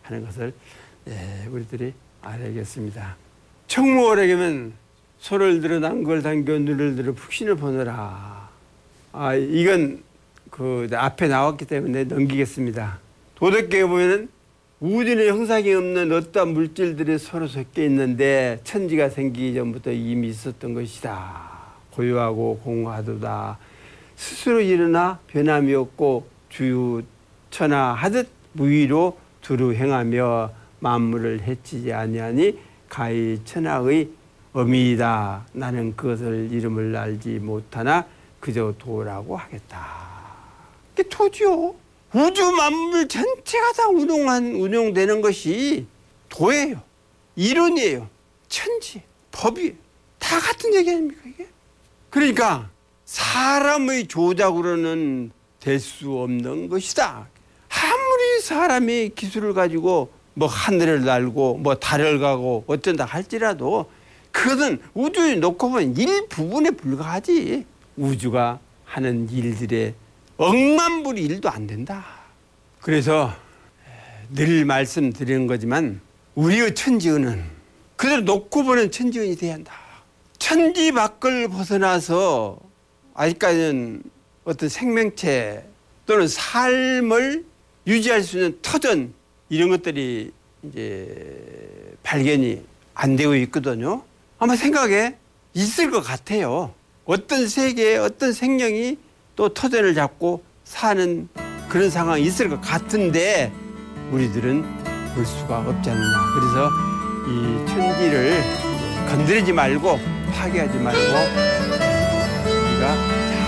하는 것을 우리들이 알아야겠습니다. 청무오래기면 소를 들어 난걸 당겨 눈을 들어 푹신을 보느라. 이건 그 앞에 나왔기 때문에 넘기겠습니다. 도덕계에 보면은 우주의 형상이 없는 어떠한 물질들이 서로 섞여 있는데 천지가 생기기 전부터 이미 있었던 것이다. 고유하고 공하도다. 스스로 일어나 변함이 없고 주천하하듯 무위로 두루 행하며 만물을 해치지 아니하니 가히 천하의 어미이다. 나는 그것을 이름을 알지 못하나 그저 도라고 하겠다. 이게 도죠. 우주 만물 전체가 다 운용되는 것이 도예요. 이론이에요. 천지, 법이에요. 다 같은 얘기 아닙니까 이게? 그러니까 사람의 조작으로는 될 수 없는 것이다. 아무리 사람이 기술을 가지고 뭐 하늘을 날고 뭐 달을 가고 어쩐다 할지라도 그것은 우주에 놓고 보면 일부분에 불과하지. 우주가 하는 일들의 억만분의 일도 안 된다. 그래서 늘 말씀드리는 거지만 우리의 천지은은 그대로 놓고 보는 천지은이 돼야 한다. 천지 밖을 벗어나서 아직까지는 어떤 생명체 또는 삶을 유지할 수 있는 터전 이런 것들이 이제 발견이 안 되고 있거든요. 아마 생각에 있을 것 같아요. 어떤 세계에 어떤 생명이 또 터전을 잡고 사는 그런 상황이 있을 것 같은데 우리들은 볼 수가 없지 않느냐. 그래서 이 천지를 건드리지 말고 파괴하지 말고 우리가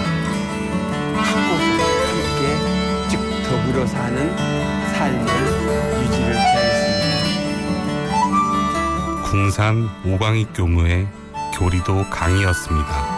함께 즉 더불어 사는 삶을 유지를 해야겠습니다. 궁산 오광익 교무의 교리도 강의였습니다.